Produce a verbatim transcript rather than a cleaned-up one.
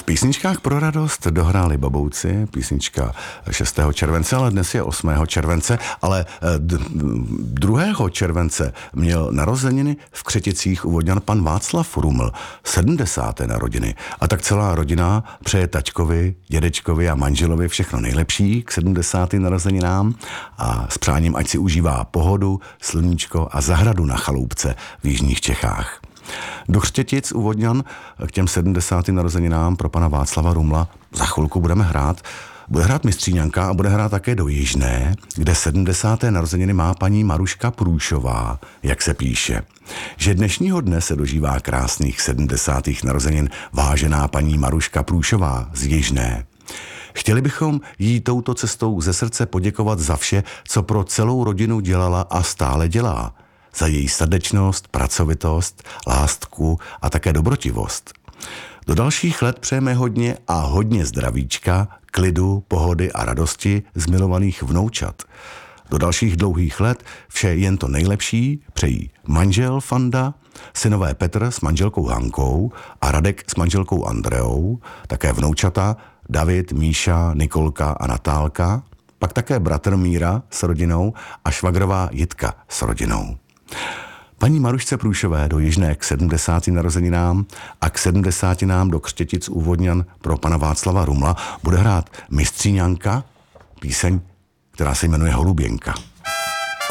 písničkách pro radost dohráli Babouci, písnička šestého července, ale dnes je osmého července, ale d- druhého července měl narozeniny v Křeticích u Vodňan pan Václav Ruml, sedmdesáté narodiny. A tak celá rodina přeje taťkovi, dědečkovi a manželovi všechno nejlepší k sedmdesátým narozeninám a s přáním, ať si užívá pohodu, sluníčko a zahradu na chaloupce v jižních Čechách. Do Křtětic u Vodňan k těm sedmdesátým narozeninám pro pana Václava Rumla za chvilku budeme hrát. Bude hrát Mistříňanka a bude hrát také do Jižné, kde sedmdesáté narozeniny má paní Maruška Průšová, jak se píše. Že dnešního dne se dožívá krásných sedmdesátých narozenin vážená paní Maruška Průšová z Jižné. Chtěli bychom jí touto cestou ze srdce poděkovat za vše, co pro celou rodinu dělala a stále dělá. Za její srdečnost, pracovitost, lásku a také dobrotivost. Do dalších let přejeme hodně a hodně zdravíčka, klidu, pohody a radosti z milovaných vnoučat. Do dalších dlouhých let vše jen to nejlepší přejí manžel Fanda, synové Petr s manželkou Hankou a Radek s manželkou Andreou, také vnoučata David, Míša, Nikolka a Natálka, pak také bratr Míra s rodinou a švagrová Jitka s rodinou. Paní Marušce Průšové do Jižné k sedmdesátým narozeninám a k sedmdesátinám do Křtětic u Vodňan pro pana Václava Rumla bude hrát Mistříňanka, píseň, která se jmenuje Holuběnka.